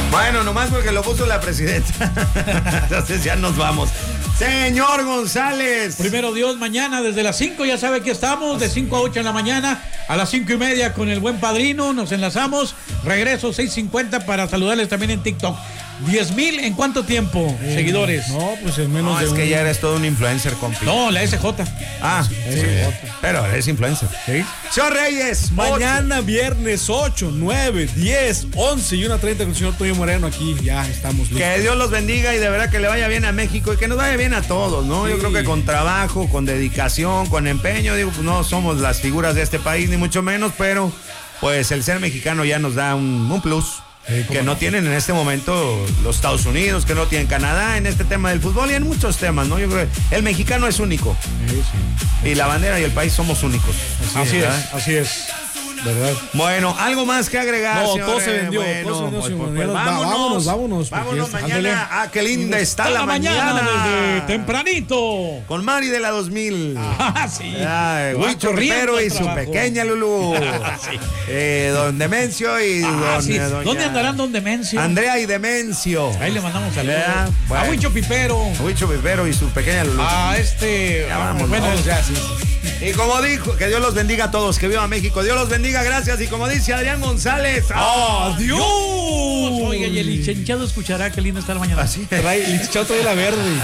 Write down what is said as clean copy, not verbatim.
Bueno, nomás porque lo puso la presidenta. Entonces ya nos vamos. Señor González. Primero Dios, mañana desde las 5, ya sabe que estamos, de 5 a 8 en la mañana, a las 5:30 con el buen padrino, nos enlazamos, regreso 6:50 para saludarles también en TikTok. 10,000 ¿en cuánto tiempo, seguidores? No, pues en menos de es que ya eres todo un influencer, compi. No, la SJ. Ah, sí. Pero eres influencer. Sí. Señor Reyes, mañana viernes 8, 9, 10, 11 y 1:30 con el señor Toño Moreno aquí. Ya estamos listos. Que Dios los bendiga y de verdad que le vaya bien a México y que nos vaya bien a todos, ¿no? Sí. Yo creo que con trabajo, con dedicación, con empeño, digo, pues no somos las figuras de este país, ni mucho menos, pero pues el ser mexicano ya nos da un plus. Que no tienen en este momento los Estados Unidos, que no tienen Canadá en este tema del fútbol y en muchos temas, ¿no? Yo creo que el mexicano es único. Sí. Y la bandera y el país somos únicos. Así es. ¿Verdad? Bueno, ¿algo más que agregar? No, todo se vendió. Vámonos. Vámonos mañana. Ah, qué linda está la mañana. Desde tempranito. Con Mari de la 2000. Sí. Huicho Rivero y su pequeña Lulú. Sí. Don Demencio y sí. ¿Dónde andarán Don Demencio? Andrea y Demencio. Ahí le mandamos saludos. Bueno. A Huicho Pipero. Huicho Pipero y su pequeña Lulú. Ya vamos. Bueno, ya sí. Y como dijo, que Dios los bendiga a todos, que viva México, Dios los bendiga, gracias. Y como dice Adrián González, ¡adiós! Oiga, y el licenciado escuchará qué linda está la mañana. Así, el licenciado trae la verde.